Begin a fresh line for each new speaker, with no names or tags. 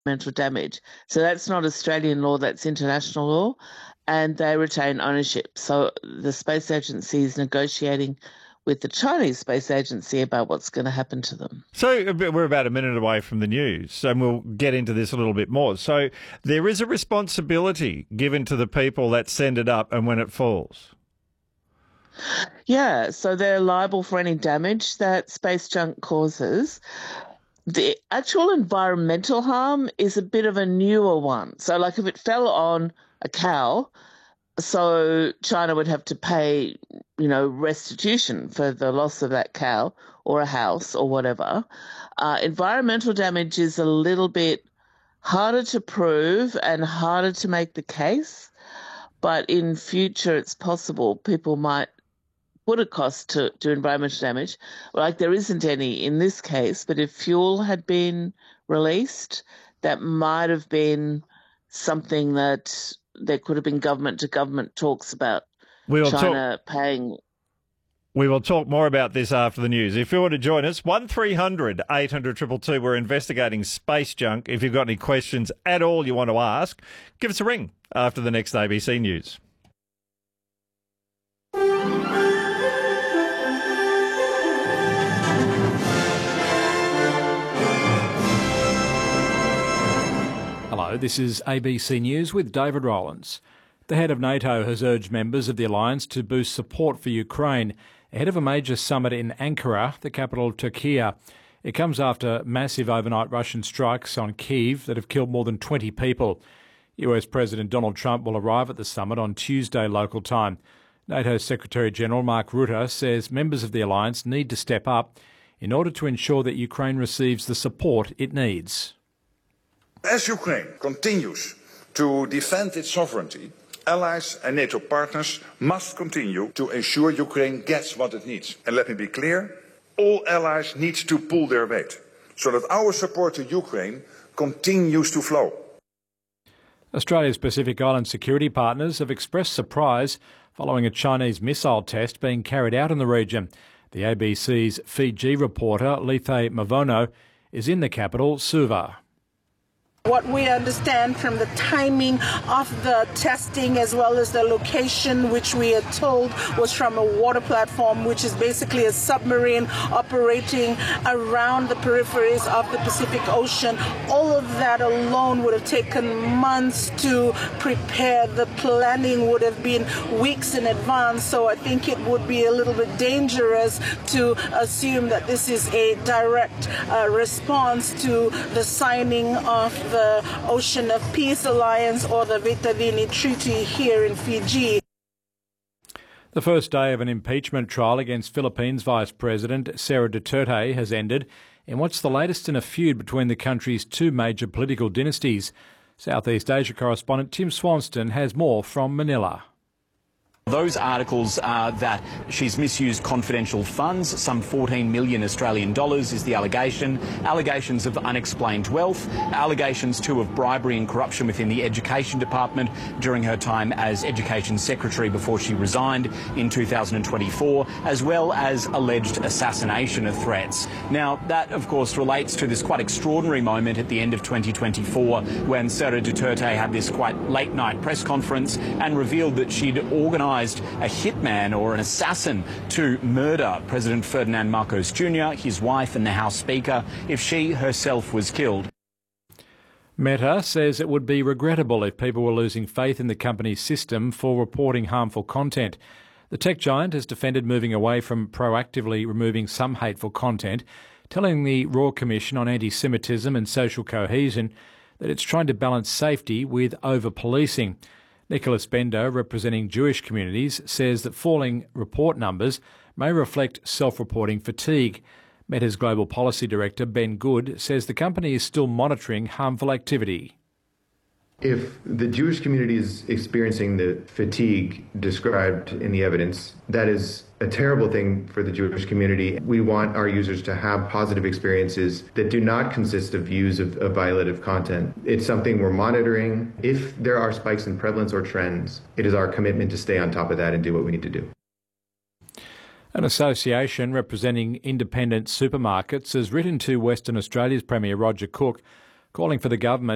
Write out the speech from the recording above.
environmental damage. So that's not Australian law, that's international law, and they retain ownership. So the Space Agency is negotiating with the Chinese Space Agency about what's going to happen to them.
So we're about a minute away from the news, and we'll get into this a little bit more. So there is a responsibility given to the people that send it up and when it falls.
Yeah, so they're liable for any damage that space junk causes. The actual environmental harm is a bit of a newer one. So like if it fell on a cow, so China would have to pay, restitution for the loss of that cow or a house or whatever. Environmental damage is a little bit harder to prove and harder to make the case, but in future it's possible people might put a cost to environmental damage. Like there isn't any in this case, but if fuel had been released, that might have been something that there could have been government-to-government talks about China paying.
We will talk more about this after the news. If you want to join us, 1300 800 222. We're investigating space junk. If you've got any questions at all you want to ask, give us a ring after the next ABC News.
Hello, this is ABC News with David Rowlands. The head of NATO has urged members of the alliance to boost support for Ukraine ahead of a major summit in Ankara, the capital of Turkey. It comes after massive overnight Russian strikes on Kyiv that have killed more than 20 people. US President Donald Trump will arrive at the summit on Tuesday local time. NATO Secretary-General Mark Rutte says members of the alliance need to step up in order to ensure that Ukraine receives the support it needs.
As Ukraine continues to defend its sovereignty, allies and NATO partners must continue to ensure Ukraine gets what it needs. And let me be clear, all allies need to pull their weight so that our support to Ukraine continues to flow.
Australia's Pacific Island security partners have expressed surprise following a Chinese missile test being carried out in the region. The ABC's Fiji reporter, Lethe Mavono, is in the capital, Suva.
What we understand from the timing of the testing as well as the location, which we are told was from a water platform, which is basically a submarine operating around the peripheries of the Pacific Ocean. All of that alone would have taken months to prepare. The planning would have been weeks in advance. So I think it would be a little bit dangerous to assume that this is a direct response to the signing of the Ocean of Peace Alliance or the Vetavini Treaty here in Fiji.
The first day of an impeachment trial against Philippines Vice President Sara Duterte has ended in what's the latest in a feud between the country's two major political dynasties. Southeast Asia correspondent Tim Swanston has more from Manila.
Those articles are that she's misused confidential funds. Some 14 million Australian dollars is the allegation. Allegations of unexplained wealth. Allegations too of bribery and corruption within the Education Department during her time as Education Secretary before she resigned in 2024, as well as alleged assassination of threats. Now, that, of course, relates to this quite extraordinary moment at the end of 2024 when Sara Duterte had this quite late-night press conference and revealed that she'd organised a hitman or an assassin to murder President Ferdinand Marcos Jr., his wife and the House Speaker, if she herself was killed.
Meta says it would be regrettable if people were losing faith in the company's system for reporting harmful content. The tech giant has defended moving away from proactively removing some hateful content, telling the Royal Commission on Anti-Semitism and Social Cohesion that it's trying to balance safety with over-policing. Nicholas Bender, representing Jewish communities, says that falling report numbers may reflect self-reporting fatigue. Meta's Global Policy Director, Ben Good, says the company is still monitoring harmful activity.
If the Jewish community is experiencing the fatigue described in the evidence, that is a terrible thing for the Jewish community. We want our users to have positive experiences that do not consist of views of violative content. It's something we're monitoring. If there are spikes in prevalence or trends, it is our commitment to stay on top of that and do what we need to do.
An association representing independent supermarkets has written to Western Australia's Premier Roger Cook, calling for the government